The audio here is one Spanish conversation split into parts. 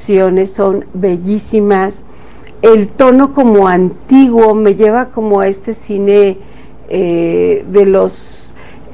actuaciones son bellísimas, el tono como antiguo me lleva como a este cine de los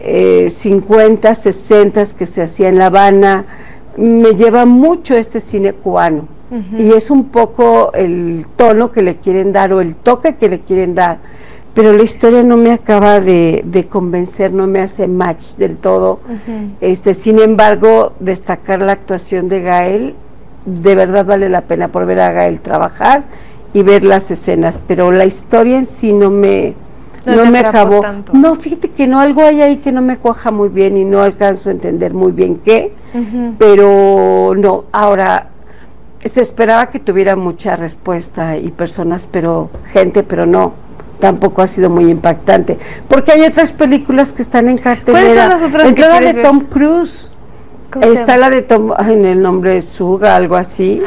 50, 60 que se hacía en La Habana, me lleva mucho este cine cubano. Y es un poco el tono que le quieren dar o el toque que le quieren dar, pero la historia no me acaba de convencer, no me hace match del todo. Sin embargo, destacar la actuación de Gael, de verdad vale la pena por ver a Gael trabajar y ver las escenas, pero la historia en sí no me acabó tanto. No, fíjate que no, algo hay ahí que no me cuaja muy bien y no alcanzo a entender muy bien qué, pero no, ahora se esperaba que tuviera mucha respuesta y personas, pero no, tampoco ha sido muy impactante, porque hay otras películas que están en cartelera. Entre la de Tom Cruise, está la de Tom, en el nombre de Suga, algo así.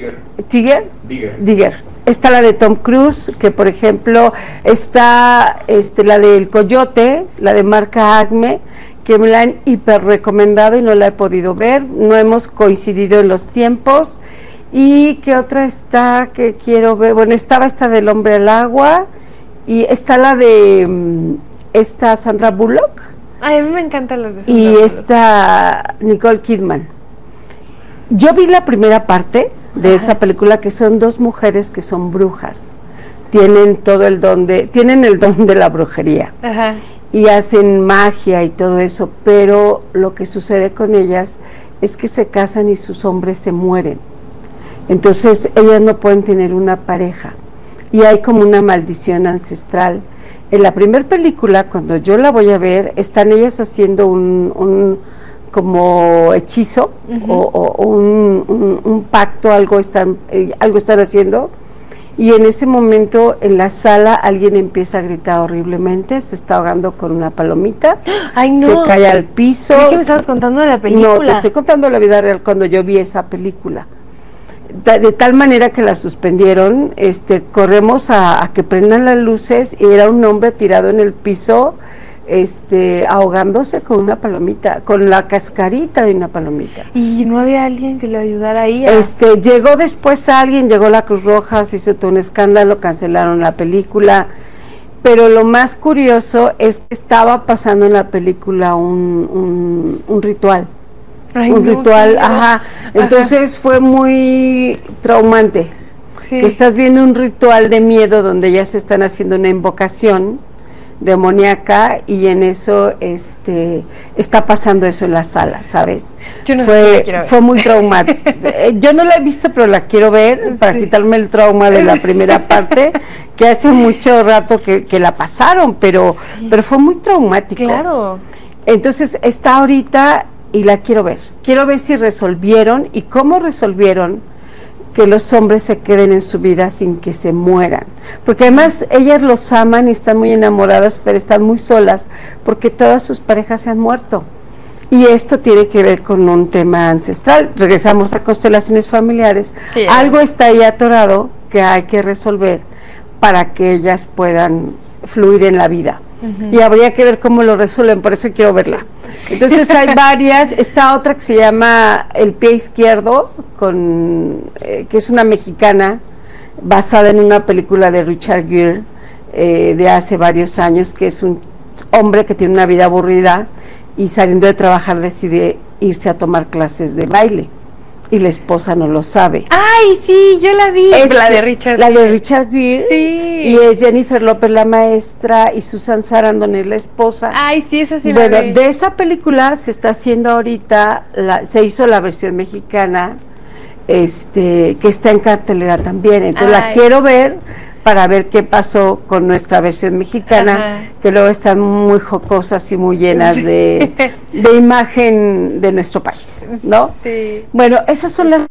Digger. Está la de Tom Cruise, que por ejemplo está la del Coyote, la de marca Acme, que me la han hiper recomendado y no la he podido ver, no hemos coincidido en los tiempos. ¿Y qué otra está que quiero ver? Bueno, estaba esta del Hombre al Agua, y está la de esta Sandra Bullock. Ay, a mí me encantan las de Sandra y Bullock. Esta Nicole Kidman. Yo vi la primera parte de esa película, que son dos mujeres que son brujas, tienen el don de la brujería. Y hacen magia y todo eso, pero lo que sucede con ellas es que se casan y sus hombres se mueren. Entonces ellas no pueden tener una pareja y hay como una maldición ancestral. En la primera película, cuando yo la voy a ver, están ellas haciendo un como hechizo o un pacto, algo están haciendo, y en ese momento en la sala alguien empieza a gritar horriblemente, se está ahogando con una palomita. Ay, no. Se cae al piso. ¿Qué me estabas contando de la película? No, te estoy contando la vida real cuando yo vi esa película. De tal manera que la suspendieron, corremos a que prendan las luces, y era un hombre tirado en el piso, ahogándose con una palomita, con la cascarita de una palomita. ¿Y no había alguien que lo ayudara ahí? Llegó después alguien, llegó la Cruz Roja, se hizo todo un escándalo, cancelaron la película, pero lo más curioso es que estaba pasando en la película un ritual. Ay, Ritual, entonces fue muy traumante, que estás viendo un ritual de miedo donde ya se están haciendo una invocación demoníaca, y en eso está pasando eso en la sala, ¿sabes? Yo no sé, quiero ver. Fue muy traumático. Yo no la he visto, pero la quiero ver para quitarme el trauma de la primera parte, que hace mucho rato que la pasaron, pero fue muy traumático. Claro. Entonces está ahorita y la quiero ver si resolvieron y cómo resolvieron que los hombres se queden en su vida sin que se mueran, porque además ellas los aman y están muy enamoradas, pero están muy solas porque todas sus parejas se han muerto, y esto tiene que ver con un tema ancestral. Regresamos a constelaciones familiares. Algo está ahí atorado que hay que resolver para que ellas puedan fluir en la vida. Y habría que ver cómo lo resuelven, por eso quiero verla. Entonces hay varias. Está otra que se llama El Pie Izquierdo, que es una mexicana basada en una película de Richard Gere de hace varios años, que es un hombre que tiene una vida aburrida y saliendo de trabajar decide irse a tomar clases de baile, y la esposa no lo sabe. Ay, sí, yo la vi. Es la de Richard Gere. Sí. Y es Jennifer López la maestra y Susan Sarandon es la esposa. Ay, sí, esa sí la vi. Bueno, de esa película se está haciendo ahorita, se hizo la versión mexicana, que está en cartelera también. Entonces la quiero ver para ver qué pasó con nuestra versión mexicana, que luego están muy jocosas y muy llenas de imagen de nuestro país, ¿no? Sí. Bueno, esas son las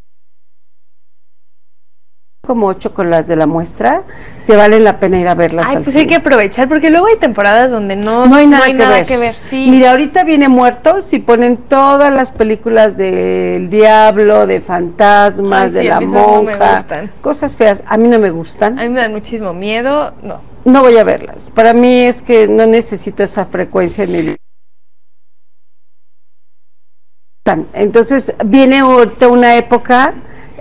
como 8 con las de la muestra, que valen la pena ir a verlas. Ay, pues hay que aprovechar, porque luego hay temporadas donde no hay nada que ver. Sí. Mira, ahorita viene Muertos y ponen todas las películas del diablo, de fantasmas, de la monja, cosas feas. A mí no me gustan. A mí me dan muchísimo miedo, no voy a verlas. Para mí es que no necesito esa frecuencia en mi vida. Entonces viene ahorita una época